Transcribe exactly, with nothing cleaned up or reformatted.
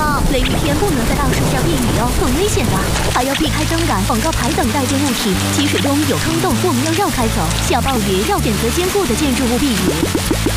了。雷雨天不能在大树下避雨哦，很危险的，还要避开灯杆、广告牌等带电物体。积水中有坑洞，我们要绕开走。下暴雨要选择坚固的建筑物避雨。